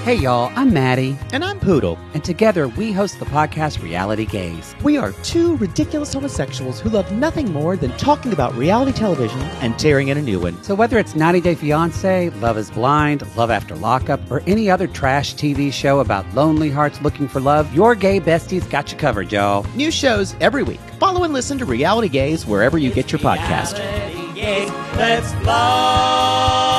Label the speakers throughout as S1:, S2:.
S1: Hey y'all, I'm Maddie.
S2: And I'm Poodle.
S1: And together we host the podcast Reality Gaze.
S2: We are two ridiculous homosexuals who love nothing more than talking about reality television and tearing in a new one.
S1: So whether it's 90 Day Fiancé, Love is Blind, Love After Lockup, or any other trash TV show about lonely hearts looking for love, your gay besties got you covered, y'all.
S2: New shows every week. Follow and listen to Reality Gaze wherever you get your podcast.
S3: Reality Gaze, let's love.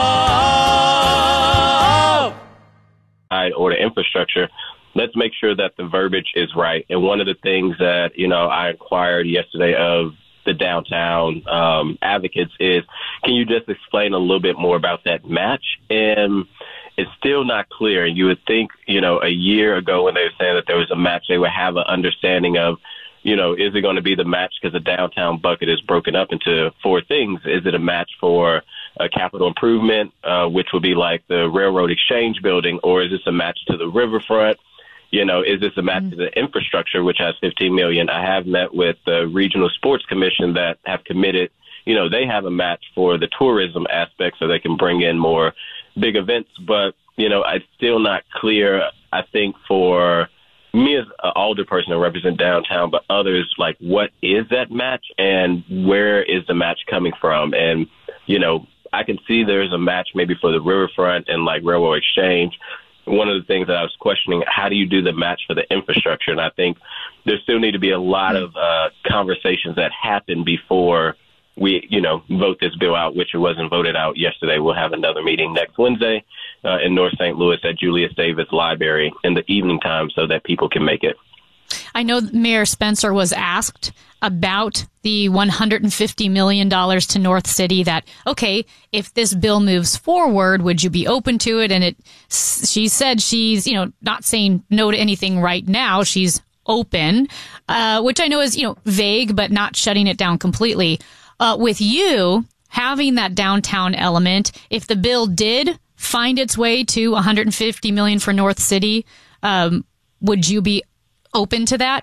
S4: Or the infrastructure, let's make sure that the verbiage is right. And one of the things that, I inquired yesterday of the downtown advocates is, can you just explain a little bit more about that match? And it's still not clear. And you would think, a year ago when they were saying that there was a match, they would have an understanding of, is it going to be the match because the downtown bucket is broken up into four things? Is it a match for a capital improvement, which would be like the Railroad Exchange building, or is this a match to the riverfront? Is this a match to the infrastructure, which has $15 million? I have met with the Regional Sports Commission that have committed, they have a match for the tourism aspect so they can bring in more big events. But, it's still not clear, I think, for me as an older person to represent downtown, but others, like, what is that match and where is the match coming from? And, I can see there's a match maybe for the riverfront and like Railroad Exchange. One of the things that I was questioning, how do you do the match for the infrastructure? And I think there still need to be a lot of conversations that happen before we, vote this bill out, which it wasn't voted out yesterday. We'll have another meeting next Wednesday in North St. Louis at Julius Davis Library in the evening time so that people can make it.
S5: I know Mayor Spencer was asked about the $150 million to North City that, okay, if this bill moves forward, would you be open to it? And she said she's, not saying no to anything right now. She's open, which I know is, vague, but not shutting it down completely. With you having that downtown element, if the bill did find its way to $150 million for North City, would you be open to that?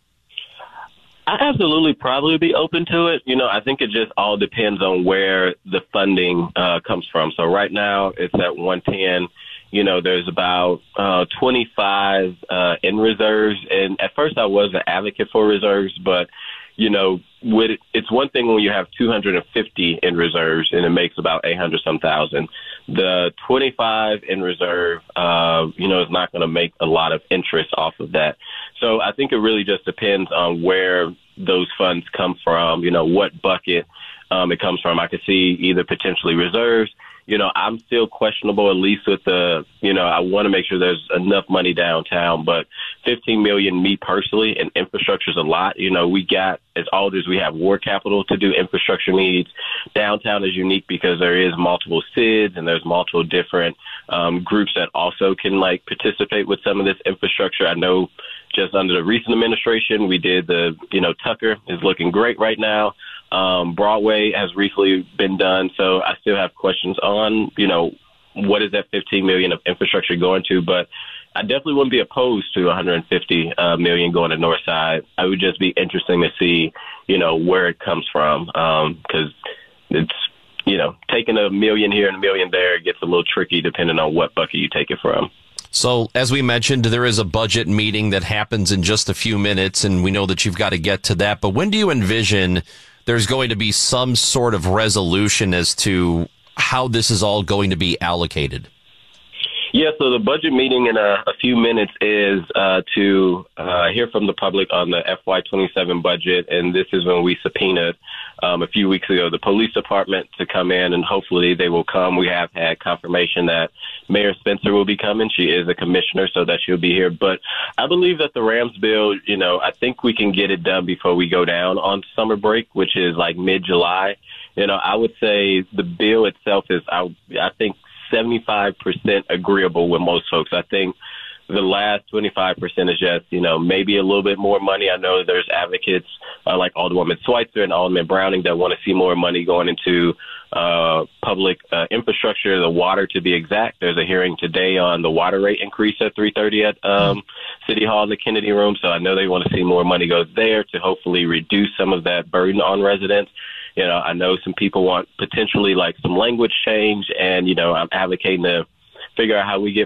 S4: I absolutely probably be open to it. I think it just all depends on where the funding comes from. So right now it's at 110. There's about 25 in reserves. And at first I was an advocate for reserves, but it's one thing when you have 250 in reserves and it makes about 800-some thousand. The 25 in reserve, is not going to make a lot of interest off of that. So I think it really just depends on where those funds come from, what bucket it comes from. I could see either potentially reserves. I'm still questionable, at least with the, I want to make sure there's enough money downtown, but $15 million, me personally, and infrastructure is a lot. We got, as alders, we have war capital to do infrastructure needs. Downtown is unique because there is multiple SIDs and there's multiple different groups that also can participate with some of this infrastructure. I know just under the recent administration, we did Tucker is looking great right now. Broadway has recently been done. So I still have questions on, what is that $15 million of infrastructure going to? But I definitely wouldn't be opposed to $150 million going to North Side. I would just be interesting to see, where it comes from. Because it's, taking $1 million here and $1 million there gets a little tricky depending on what bucket you take it from.
S6: So, as we mentioned, there is a budget meeting that happens in just a few minutes, and we know that you've got to get to that. But when do you envision there's going to be some sort of resolution as to how this is all going to be allocated?
S4: Yeah, so the budget meeting in a few minutes is to hear from the public on the FY27 budget, and this is when we subpoenaed a few weeks ago the police department to come in, and hopefully they will come. We have had confirmation that Mayor Spencer will be coming. She is a commissioner, so that she'll be here. But I believe that the Rams bill, I think we can get it done before we go down on summer break, which is like mid-July. I would say the bill itself is, I think, 75% agreeable with most folks. I think the last 25% is just, maybe a little bit more money. I know there's advocates like Alderwoman Schweitzer and Alderman Browning that want to see more money going into public infrastructure, the water to be exact. There's a hearing today on the water rate increase at 3:30 at City Hall in the Kennedy Room. So I know they want to see more money go there to hopefully reduce some of that burden on residents. I know some people want potentially some language change, and, I'm advocating to figure out how we get